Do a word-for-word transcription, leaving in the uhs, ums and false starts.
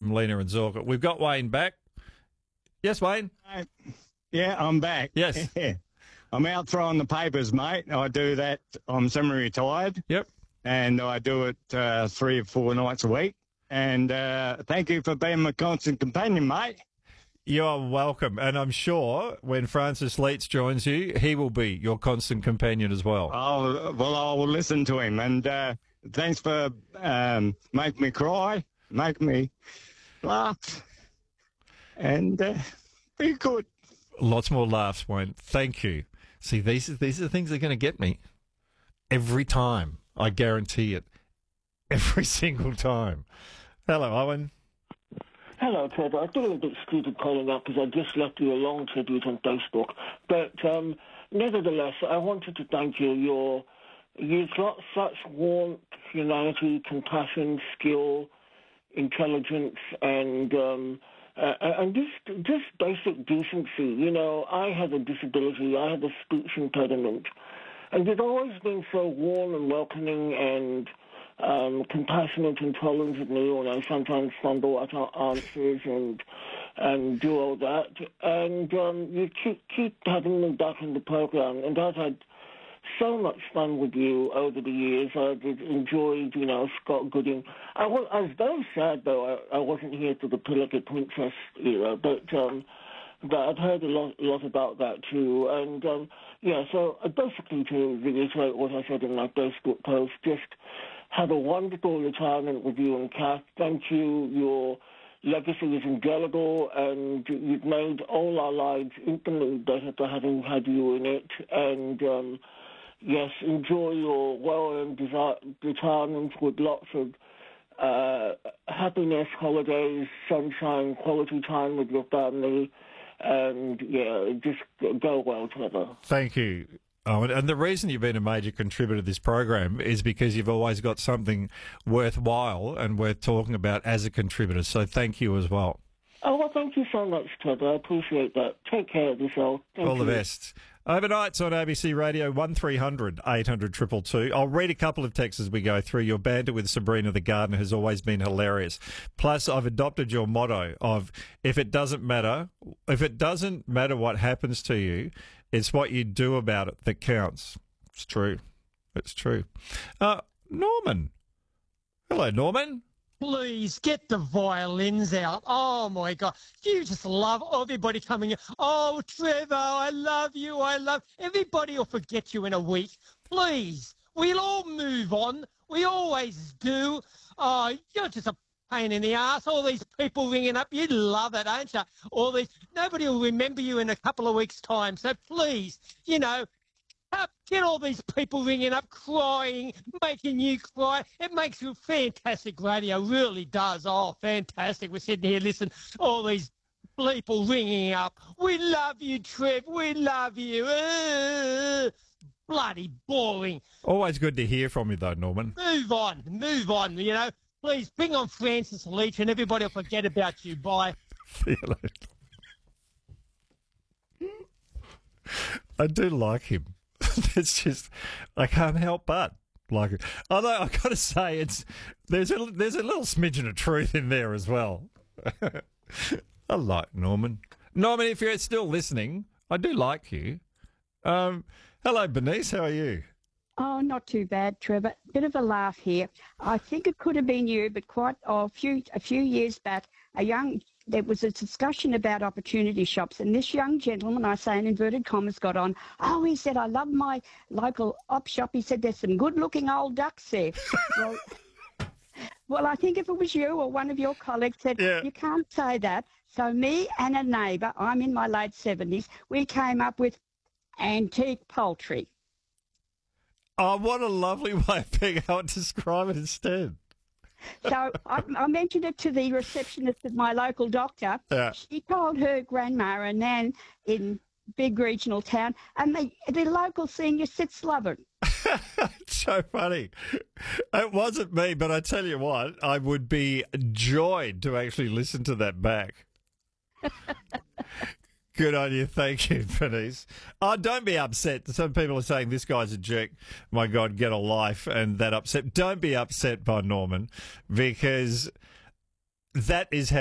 from Lena and Zorka. We've got Wayne back. Yes, Wayne? Mate, yeah, I'm back. Yes. Yeah. I'm out throwing the papers, mate. I do that. I'm semi-retired. Yep. And I do it uh, three or four nights a week. And uh, thank you for being my constant companion, mate. You are welcome. And I'm sure when Francis Leitz joins you, he will be your constant companion as well. Oh, well, I will listen to him. And uh, thanks for um, making me cry, making me laugh, and uh, be good. Lots more laughs, Wayne. Thank you. See, these, these are the things that are going to get me every time. I guarantee it. Every single time. Hello, Owen. Hello, Ted. I thought it was a bit stupid calling up because I just left you a long tribute on Facebook. But um, nevertheless, I wanted to thank you. You're, you've got such warmth, humanity, compassion, skill, intelligence, and um, uh, and just just basic decency. You know, I have a disability. I have a speech impediment. And you've always been so warm and welcoming and um, compassionate and tolerant of me when I sometimes fumble at our answers and and do all that. And um, you keep, keep having me back in the program. And I've had so much fun with you over the years. I've enjoyed, you know, Scott Gooding. I was, I was very sad, though, I, I wasn't here for the Pelican Princess era, but... Um, But I've heard a lot, a lot about that too. And, um, yeah, so uh, basically to reiterate what I said in my Facebook post, just have a wonderful retirement with you and Kath. Thank you. Your legacy is indelible, and you've made all our lives infinitely better for having had you in it. And, um, yes, enjoy your well-earned desi- retirement with lots of uh, happiness, holidays, sunshine, quality time with your family. And, yeah, just go well, Trevor. Thank you. Oh, and, and the reason you've been a major contributor to this program is because you've always got something worthwhile and worth talking about as a contributor. So thank you as well. Oh, well, thank you so much, Trevor. I appreciate that. Take care of yourself. Thank All you. the best. Overnights on A B C Radio, one three hundred eight hundred two two two. I'll read a couple of texts as we go through. Your banter with Sabrina the Gardener has always been hilarious. Plus, I've adopted your motto of if it doesn't matter, if it doesn't matter what happens to you, it's what you do about it that counts. It's true. It's true. Uh, Norman. Hello, Norman. Please get the violins out. Oh, my God. You just love everybody coming in. Oh, Trevor, I love you. I love... Everybody will forget you in a week. Please. We'll all move on. We always do. Oh, you're just a pain in the ass. All these people ringing up. You love it, don't you? All these... Nobody will remember you in a couple of weeks' time. So please, you know... Get all these people ringing up, crying, making you cry. It makes you fantastic radio, really does. Oh, fantastic. We're sitting here listening, all these people ringing up. We love you, Trev. We love you. Uh, bloody boring. Always good to hear from you, though, Norman. Move on. Move on, you know. Please bring on Francis Leach and everybody will forget about you. Bye. See you later. I do like him. It's just, I can't help but like it. Although I've got to say, it's there's a there's a little smidgen of truth in there as well. I like Norman. Norman, if you're still listening, I do like you. Um, hello, Bernice. How are you? Oh, not too bad, Trevor. Bit of a laugh here. I think it could have been you, but quite oh, a few a few years back, a young there was a discussion about opportunity shops, and this young gentleman, I say in inverted commas, got on. Oh, he said, I love my local op shop. He said, there's some good-looking old ducks there. well, well, I think if it was you or one of your colleagues said, yeah. You can't say that. So me and a neighbour, I'm in my late seventies, we came up with antique poultry. Oh, what a lovely way of being able to describe it instead. So I, I mentioned it to the receptionist at my local doctor. Yeah. She told her grandma and nan in big regional town, and the, the local senior sits loving. It's so funny. It wasn't me, but I tell you what, I would be joyed to actually listen to that back. Good on you. Thank you, Bernice. Oh, don't be upset. Some people are saying this guy's a jerk. My God, get a life, and that upset. Don't be upset by Norman, because that is how